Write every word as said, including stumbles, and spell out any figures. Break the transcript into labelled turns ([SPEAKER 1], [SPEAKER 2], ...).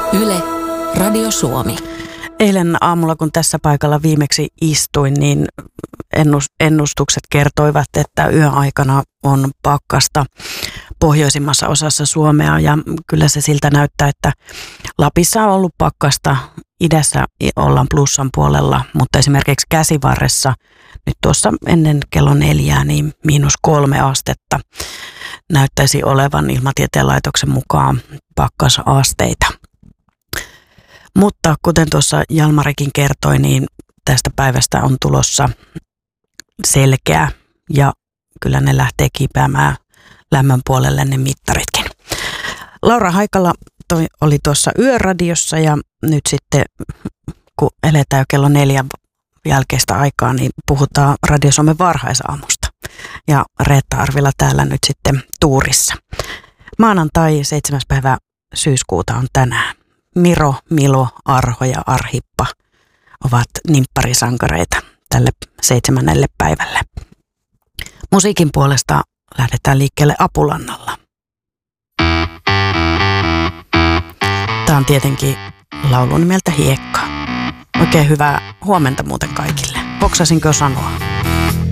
[SPEAKER 1] Yle, Radio Suomi.
[SPEAKER 2] Eilen aamulla, kun tässä paikalla viimeksi istuin, niin ennustukset kertoivat, että yön aikana on pakkasta pohjoisimmassa osassa Suomea. Ja kyllä se siltä näyttää, että Lapissa on ollut pakkasta, idässä ollaan plussan puolella, mutta esimerkiksi Käsivarressa nyt tuossa ennen kello neljää niin miinus kolme astetta näyttäisi olevan Ilmatieteen laitoksen mukaan pakkasasteita. Mutta kuten tuossa Jalmarikin kertoi, niin tästä päivästä on tulossa selkeä ja kyllä ne lähtee kipeämään lämmön puolelle ne mittaritkin. Laura Haikala toi, oli tuossa Yöradiossa ja nyt sitten kun eletään jo kello neljän jälkeistä aikaa, niin puhutaan Radio Suomen varhaisaamusta. Ja Reetta Arvila täällä nyt sitten tuurissa. Maanantai seitsemäs päivä syyskuuta on tänään. Miro, Milo, Arho ja Arhippa ovat nimpparisankareita tälle seitsemännelle päivälle. Musiikin puolesta lähdetään liikkeelle Apulannalla. Tämä on tietenkin laulu nimeltä Hiekka. Oikein hyvää huomenta muuten kaikille. Hoksasinko sanoa?